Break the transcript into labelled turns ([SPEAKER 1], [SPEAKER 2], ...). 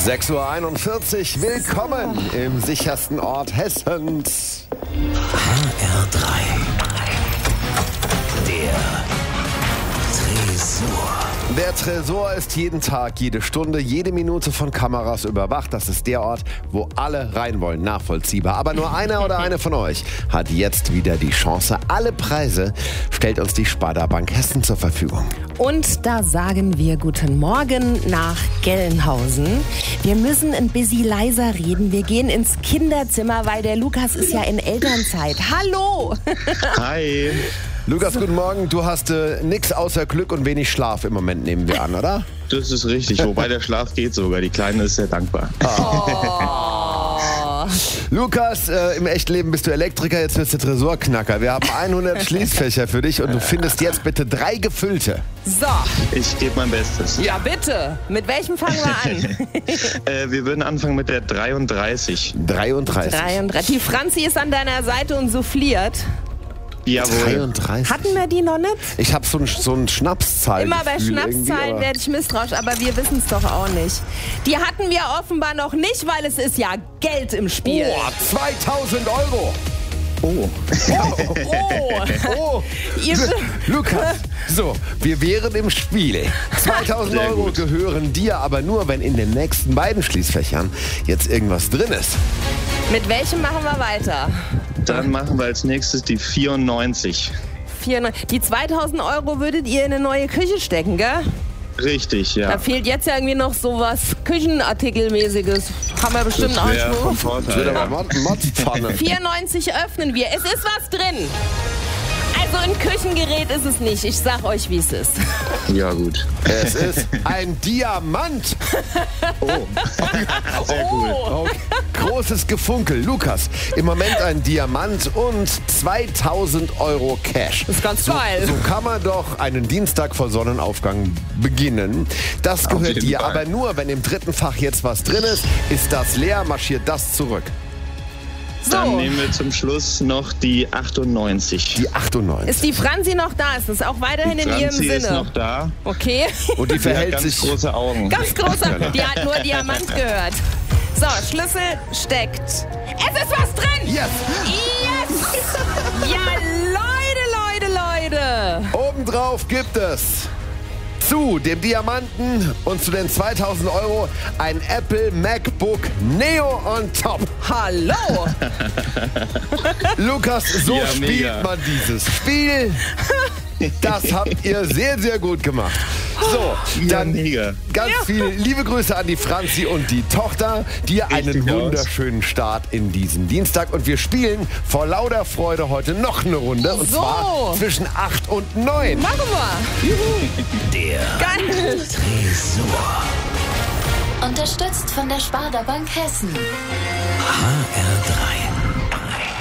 [SPEAKER 1] 6:41 Uhr, willkommen im sichersten Ort Hessens.
[SPEAKER 2] HR3. Der Tresor.
[SPEAKER 1] Der Tresor ist jeden Tag, jede Stunde, jede Minute von Kameras überwacht. Das ist der Ort, wo alle rein wollen, nachvollziehbar. Aber nur einer oder eine von euch hat jetzt wieder die Chance. Alle Preise stellt uns die Sparda Bank Hessen zur Verfügung.
[SPEAKER 3] Und da sagen wir guten Morgen nach Gelnhausen. Wir müssen ein bisschen leiser reden. Wir gehen ins Kinderzimmer, weil der Lukas ist ja in Elternzeit. Hallo!
[SPEAKER 4] Hi.
[SPEAKER 1] Lukas, guten Morgen. Du hast nix außer Glück und wenig Schlaf im Moment, nehmen wir an, oder?
[SPEAKER 4] Das ist richtig, wobei der Schlaf geht sogar. Die Kleine ist sehr dankbar.
[SPEAKER 3] Oh.
[SPEAKER 1] Lukas, im echten Leben bist du Elektriker, jetzt bist du Tresorknacker. Wir haben 100 Schließfächer für dich und du findest jetzt bitte 3 gefüllte.
[SPEAKER 3] So,
[SPEAKER 4] Ich gebe mein Bestes.
[SPEAKER 3] ja bitte. Mit welchem fangen wir an?
[SPEAKER 4] Wir würden anfangen mit der 33.
[SPEAKER 1] 33.
[SPEAKER 3] 33. Die Franzi ist an deiner Seite und souffliert.
[SPEAKER 4] Jawohl.
[SPEAKER 1] 33.
[SPEAKER 3] Hatten wir die noch nicht?
[SPEAKER 1] Ich habe so ein Schnapszahl.
[SPEAKER 3] Immer bei Schnapszahlen werde ich misstrauisch, aber wir wissen es doch auch nicht. Die hatten wir offenbar noch nicht, weil es ist ja Geld im Spiel.
[SPEAKER 1] Boah, 2000 Euro.
[SPEAKER 4] Oh.
[SPEAKER 1] Oh,
[SPEAKER 3] Ihr,
[SPEAKER 1] Lukas, so, wir wären im Spiel. 2000
[SPEAKER 4] Sehr
[SPEAKER 1] Euro
[SPEAKER 4] gut.
[SPEAKER 1] gehören dir, aber nur, wenn in den nächsten beiden Schließfächern jetzt irgendwas drin ist.
[SPEAKER 3] mit welchem machen wir weiter?
[SPEAKER 4] Dann machen wir als nächstes die 94.
[SPEAKER 3] Die 2000 Euro würdet ihr in eine neue Küche stecken, gell?
[SPEAKER 4] Richtig, ja.
[SPEAKER 3] Da fehlt jetzt ja irgendwie noch sowas Küchenartikelmäßiges. Haben wir bestimmt
[SPEAKER 4] Das
[SPEAKER 3] einen
[SPEAKER 4] wäre vom
[SPEAKER 3] Anspruch.
[SPEAKER 4] Vorteil.
[SPEAKER 1] Wird
[SPEAKER 4] Ja.
[SPEAKER 1] aber Motzpfanne.
[SPEAKER 3] 94 öffnen wir. Es ist was drin. Also ein Küchengerät ist es nicht. Ich sag euch, wie es ist.
[SPEAKER 4] Ja, gut.
[SPEAKER 1] Es ist ein Diamant.
[SPEAKER 4] Oh. Sehr cool.
[SPEAKER 1] Okay. Großes Gefunkel. Lukas, im Moment ein Diamant und 2000 Euro Cash.
[SPEAKER 3] Das ist ganz geil.
[SPEAKER 1] So kann man doch einen Dienstag vor Sonnenaufgang beginnen. Das gehört
[SPEAKER 4] jeden
[SPEAKER 1] dir
[SPEAKER 4] Fall.
[SPEAKER 1] aber nur, wenn im dritten Fach jetzt was drin ist das leer, marschiert das zurück.
[SPEAKER 4] Dann
[SPEAKER 3] So,
[SPEAKER 4] nehmen wir zum Schluss noch die 98.
[SPEAKER 1] Die 98.
[SPEAKER 3] ist die Franzi noch da? Ist das auch weiterhin in ihrem
[SPEAKER 4] Franzi ist
[SPEAKER 3] Sinne?
[SPEAKER 4] noch da.
[SPEAKER 3] Okay.
[SPEAKER 1] Und die
[SPEAKER 4] Die hat
[SPEAKER 1] verhält
[SPEAKER 4] ganz
[SPEAKER 1] sich...
[SPEAKER 4] große Augen.
[SPEAKER 3] Ganz großer. Die hat nur Diamant gehört. So, Schlüssel steckt. Es ist was drin!
[SPEAKER 1] Yes!
[SPEAKER 3] Yes! Ja, Leute!
[SPEAKER 1] Obendrauf gibt es zu dem Diamanten und zu den 2000 Euro ein Apple MacBook Neo on top.
[SPEAKER 3] Hallo!
[SPEAKER 1] Lukas, so
[SPEAKER 4] Ja,
[SPEAKER 1] spielt
[SPEAKER 4] mega.
[SPEAKER 1] man dieses Spiel. Das habt ihr sehr, sehr gut gemacht. So,
[SPEAKER 4] Ja,
[SPEAKER 1] dann
[SPEAKER 4] mega.
[SPEAKER 1] ganz viel liebe Grüße an die Franzi und die Tochter. Dir einen
[SPEAKER 4] Richtig aus.
[SPEAKER 1] wunderschönen Start in diesen Dienstag. Und wir spielen vor lauter Freude heute noch eine Runde. Und
[SPEAKER 3] So.
[SPEAKER 1] zwar zwischen 8 und 9.
[SPEAKER 3] Machen wir!
[SPEAKER 2] Der
[SPEAKER 3] Geil!
[SPEAKER 2] Tresor.
[SPEAKER 5] Unterstützt von der Sparda Bank Hessen.
[SPEAKER 2] HR3.